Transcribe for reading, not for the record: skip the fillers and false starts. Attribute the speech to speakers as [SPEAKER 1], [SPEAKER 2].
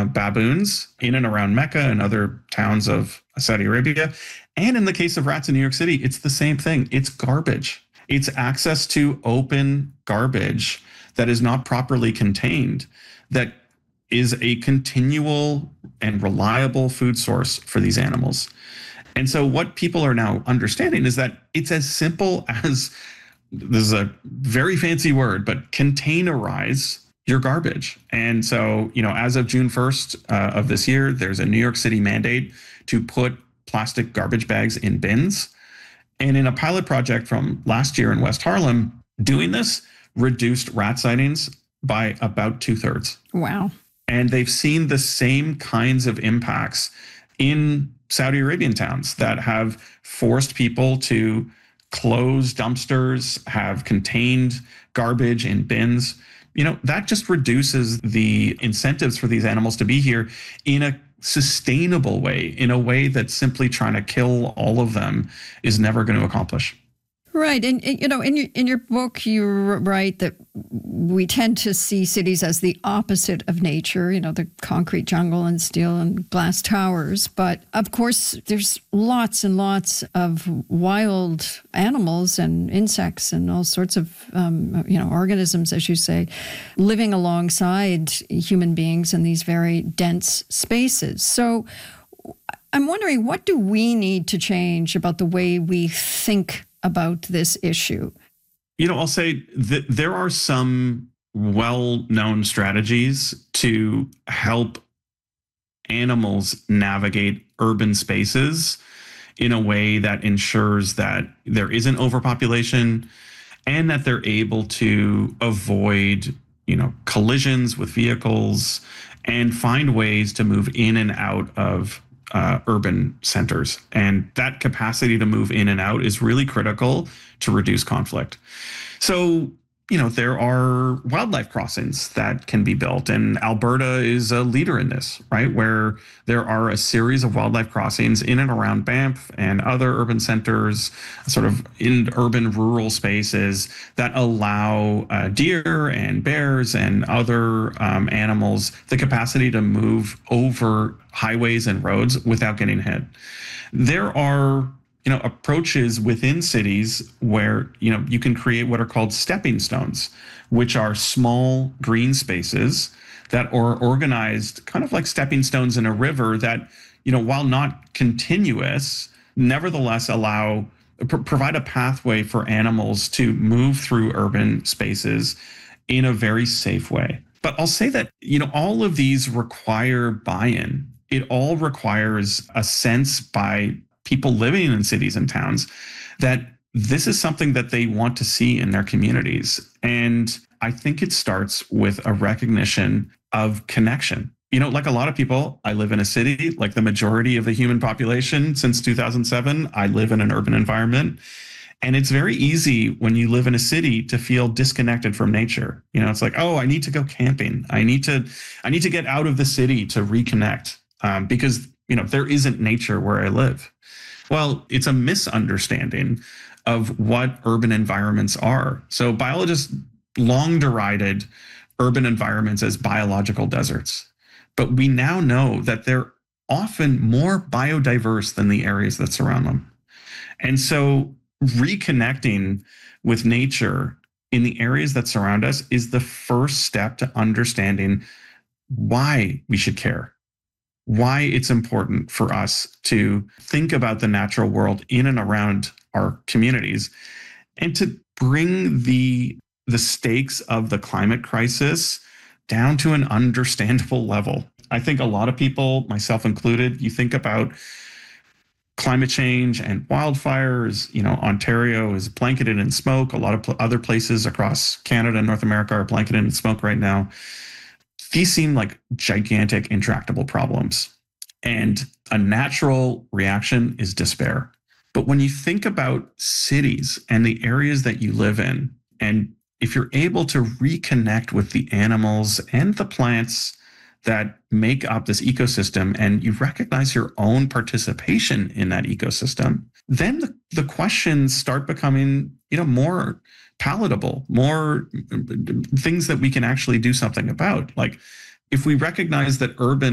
[SPEAKER 1] baboons in and around Mecca and other towns of Saudi Arabia. And in the case of rats in New York City, it's the same thing. It's garbage. It's access to open garbage that is not properly contained, that is a continual and reliable food source for these animals. And so what people are now understanding is that it's as simple as, this is a very fancy word, but containerize your garbage. And so, as of June 1st of this year, there's a New York City mandate to put plastic garbage bags in bins. And in a pilot project from last year in West Harlem, doing this reduced rat sightings by about 2/3.
[SPEAKER 2] Wow.
[SPEAKER 1] And they've seen the same kinds of impacts in Saudi Arabian towns that have forced people to close dumpsters, have contained garbage in bins. That just reduces the incentives for these animals to be here in a sustainable way, in a way that simply trying to kill all of them is never going to accomplish.
[SPEAKER 2] Right. And, in your book, you write that we tend to see cities as the opposite of nature, the concrete jungle and steel and glass towers. But of course, there's lots and lots of wild animals and insects and all sorts of, organisms, as you say, living alongside human beings in these very dense spaces. So I'm wondering, what do we need to change about the way we think about this issue?
[SPEAKER 1] I'll say that there are some well-known strategies to help animals navigate urban spaces in a way that ensures that there isn't overpopulation and that they're able to avoid, collisions with vehicles and find ways to move in and out of urban centers. And that capacity to move in and out is really critical to reduce conflict. So, there are wildlife crossings that can be built. And Alberta is a leader in this, right? Where there are a series of wildlife crossings in and around Banff and other urban centers, sort of in urban rural spaces that allow deer and bears and other animals the capacity to move over highways and roads without getting hit. There are approaches within cities where, you can create what are called stepping stones, which are small green spaces that are organized kind of like stepping stones in a river that, while not continuous, nevertheless provide a pathway for animals to move through urban spaces in a very safe way. But I'll say that, all of these require buy-in. It all requires a sense by people living in cities and towns that this is something that they want to see in their communities. And I think it starts with a recognition of connection. Like a lot of people, I live in a city, like the majority of the human population since 2007, I live in an urban environment. And it's very easy when you live in a city to feel disconnected from nature. It's like, oh, I need to go camping. I need to get out of the city to reconnect because, there isn't nature where I live. Well, it's a misunderstanding of what urban environments are. So biologists long derided urban environments as biological deserts, but we now know that they're often more biodiverse than the areas that surround them. And so reconnecting with nature in the areas that surround us is the first step to understanding why we should care, why it's important for us to think about the natural world in and around our communities, and to bring the stakes of the climate crisis down to an understandable level. I think a lot of people, myself included, you think about climate change and wildfires. Ontario is blanketed in smoke. A lot of other places across Canada and North America are blanketed in smoke right now. These seem like gigantic, intractable problems. And a natural reaction is despair. But when you think about cities and the areas that you live in, and if you're able to reconnect with the animals and the plants that make up this ecosystem, and you recognize your own participation in that ecosystem, then the questions start becoming, more palatable, more things that we can actually do something about. Like, if we recognize that urban